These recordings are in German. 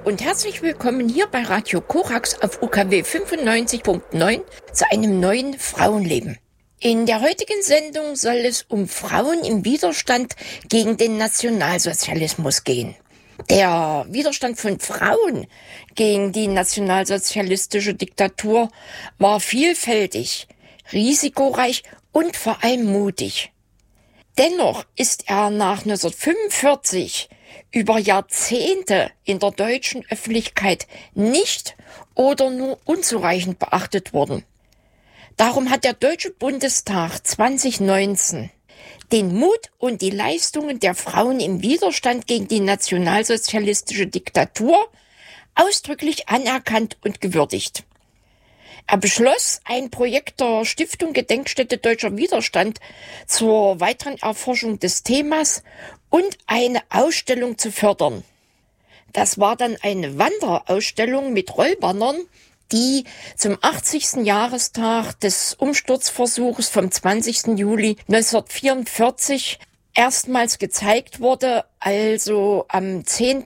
und herzlich willkommen hier bei Radio Korax auf UKW 95.9 zu einem neuen Frauenleben. In der heutigen Sendung soll es um Frauen im Widerstand gegen den Nationalsozialismus gehen. Der Widerstand von Frauen gegen die nationalsozialistische Diktatur war vielfältig, risikoreich und vor allem mutig. Dennoch ist er nach 1945 über Jahrzehnte in der deutschen Öffentlichkeit nicht oder nur unzureichend beachtet worden. Darum hat der Deutsche Bundestag 2019 den Mut und die Leistungen der Frauen im Widerstand gegen die nationalsozialistische Diktatur ausdrücklich anerkannt und gewürdigt. Er beschloss, ein Projekt der Stiftung Gedenkstätte Deutscher Widerstand zur weiteren Erforschung des Themas und eine Ausstellung zu fördern. Das war dann eine Wanderausstellung mit Rollbannern, die zum 80. Jahrestag des Umsturzversuches vom 20. Juli 1944 erstmals gezeigt wurde, also am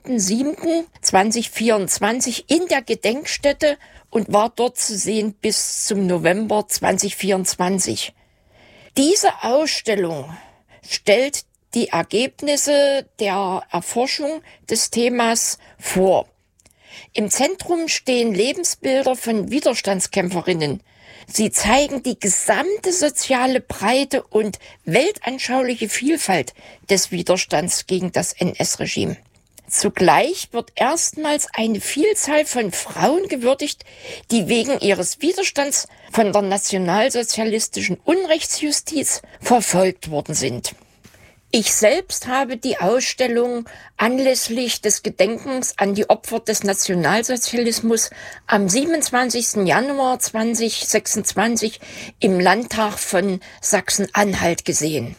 10.07.2024 in der Gedenkstätte und war dort zu sehen bis zum November 2024. Diese Ausstellung stellt die Ergebnisse der Erforschung des Themas vor. Im Zentrum stehen Lebensbilder von Widerstandskämpferinnen. Sie zeigen die gesamte soziale Breite und weltanschauliche Vielfalt des Widerstands gegen das NS-Regime. Zugleich wird erstmals eine Vielzahl von Frauen gewürdigt, die wegen ihres Widerstands von der nationalsozialistischen Unrechtsjustiz verfolgt worden sind. Ich selbst habe die Ausstellung anlässlich des Gedenkens an die Opfer des Nationalsozialismus am 27. Januar 2026 im Landtag von Sachsen-Anhalt gesehen.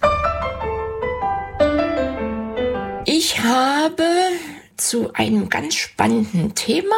Ich habe zu einem ganz spannenden Thema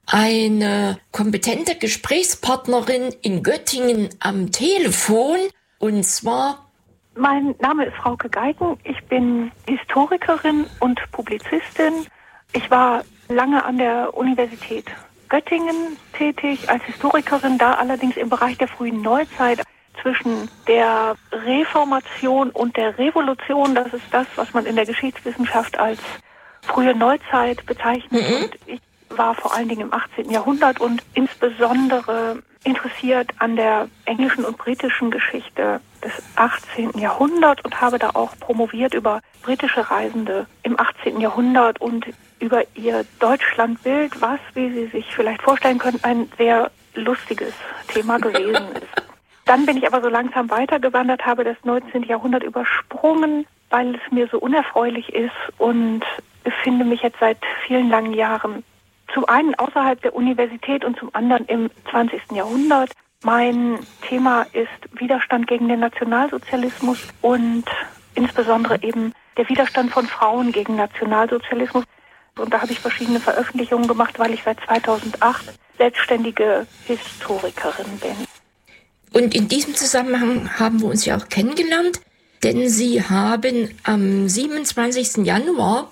eine kompetente Gesprächspartnerin in Göttingen am Telefon, und zwar... Mein Name ist Frauke Geigen. Ich bin Historikerin und Publizistin. Ich war lange an der Universität Göttingen tätig als Historikerin, da allerdings im Bereich der frühen Neuzeit zwischen der Reformation und der Revolution. Das ist das, was man in der Geschichtswissenschaft als frühe Neuzeit bezeichnet. Und ich war vor allen Dingen im 18. Jahrhundert und insbesondere interessiert an der englischen und britischen Geschichte des 18. Jahrhunderts und habe da auch promoviert über britische Reisende im 18. Jahrhundert und über ihr Deutschlandbild, was, wie Sie sich vielleicht vorstellen können, ein sehr lustiges Thema gewesen ist. Dann bin ich aber so langsam weitergewandert, habe das 19. Jahrhundert übersprungen, weil es mir so unerfreulich ist, und befinde mich jetzt seit vielen langen Jahren zum einen außerhalb der Universität und zum anderen im 20. Jahrhundert. Mein Thema ist Widerstand gegen den Nationalsozialismus und insbesondere eben der Widerstand von Frauen gegen Nationalsozialismus. Und da habe ich verschiedene Veröffentlichungen gemacht, weil ich seit 2008 selbstständige Historikerin bin. Und in diesem Zusammenhang haben wir uns ja auch kennengelernt, denn Sie haben am 27. Januar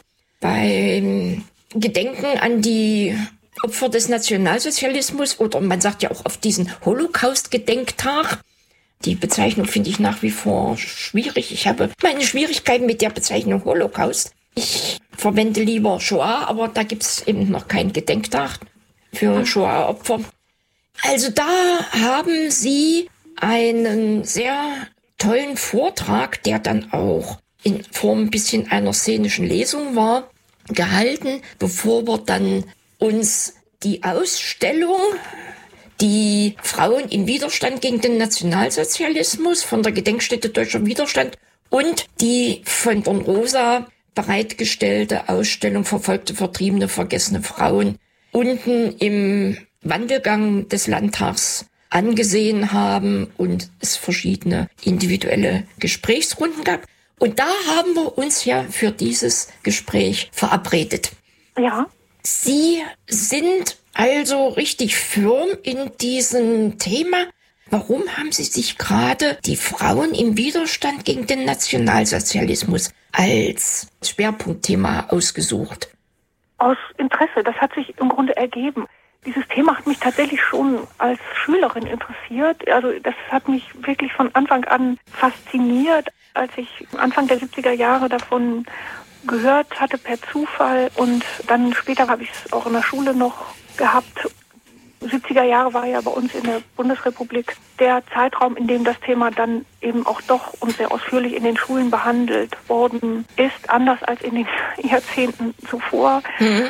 beim Gedenken an die Opfer des Nationalsozialismus, oder man sagt ja auch auf diesen Holocaust-Gedenktag. Die Bezeichnung finde ich nach wie vor schwierig. Ich habe meine Schwierigkeiten mit der Bezeichnung Holocaust. Ich verwende lieber Shoah, aber da gibt es eben noch keinen Gedenktag für Shoah-Opfer. Also da haben Sie einen sehr tollen Vortrag, der dann auch in Form ein bisschen einer szenischen Lesung war, gehalten, bevor wir dann uns die Ausstellung, die Frauen im Widerstand gegen den Nationalsozialismus von der Gedenkstätte Deutscher Widerstand und die von der Rosa bereitgestellte Ausstellung Verfolgte, Vertriebene, vergessene Frauen unten im Wandelgang des Landtags angesehen haben und es verschiedene individuelle Gesprächsrunden gab. Und da haben wir uns ja für dieses Gespräch verabredet. Ja. Sie sind also richtig firm in diesem Thema. Warum haben Sie sich gerade die Frauen im Widerstand gegen den Nationalsozialismus als Schwerpunktthema ausgesucht? aus Interesse. Das hat sich im Grunde ergeben. Dieses Thema hat mich tatsächlich schon als Schülerin interessiert. Also das hat mich wirklich von Anfang an fasziniert, als ich Anfang der 70er Jahre davon gehört hatte per Zufall. Und dann später habe ich es auch in der Schule noch gehabt. 70er Jahre war ja bei uns in der Bundesrepublik der Zeitraum, in dem das Thema dann eben auch doch und sehr ausführlich in den Schulen behandelt worden ist, anders als in den Jahrzehnten zuvor.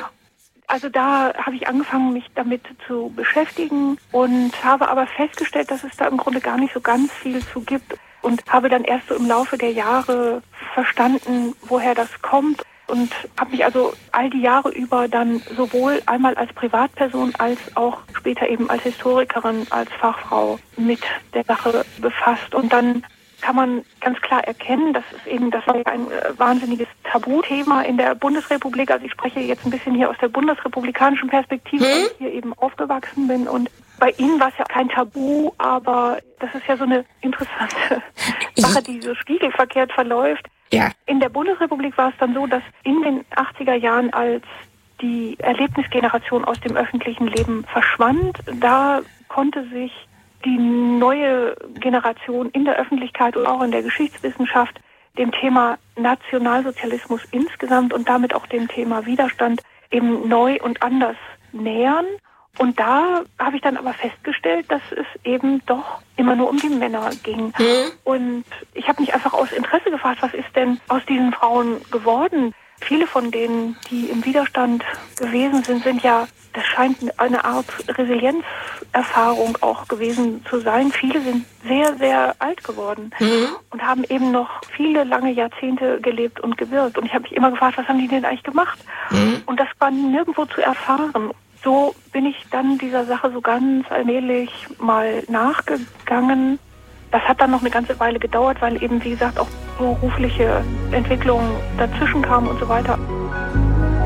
Also da habe ich angefangen, mich damit zu beschäftigen und habe aber festgestellt, dass es da im Grunde gar nicht so ganz viel zu gibt und habe dann erst so im Laufe der Jahre verstanden, woher das kommt und habe mich also all die Jahre über dann sowohl einmal als Privatperson als auch später eben als Historikerin, als Fachfrau mit der Sache befasst. Und dann kann man ganz klar erkennen, dass es eben, das war ja ein wahnsinniges Tabuthema in der Bundesrepublik. Also ich spreche jetzt ein bisschen hier aus der bundesrepublikanischen Perspektive, weil ich hier eben aufgewachsen bin. Und bei Ihnen war es ja kein Tabu, aber das ist ja so eine interessante Sache, die so spiegelverkehrt verläuft. Ja. In der Bundesrepublik war es dann so, dass in den 80er Jahren, als die Erlebnisgeneration aus dem öffentlichen Leben verschwand, da konnte sich die neue Generation in der Öffentlichkeit und auch in der Geschichtswissenschaft dem Thema Nationalsozialismus insgesamt und damit auch dem Thema Widerstand eben neu und anders nähern. Und da habe ich dann aber festgestellt, dass es eben doch immer nur um die Männer ging. Und ich habe mich einfach aus Interesse gefragt, was ist denn aus diesen Frauen geworden? Viele von denen, die im Widerstand gewesen sind, sind ja, das scheint eine Art Resilienzerfahrung auch gewesen zu sein. Viele sind sehr, sehr alt geworden und haben eben noch viele lange Jahrzehnte gelebt und gewirkt. Und ich habe mich immer gefragt, was haben die denn eigentlich gemacht? Und das war nirgendwo zu erfahren. So bin ich dann dieser Sache so ganz allmählich mal nachgegangen. Das hat dann noch eine ganze Weile gedauert, weil eben, wie gesagt, auch berufliche Entwicklungen dazwischen kamen und so weiter.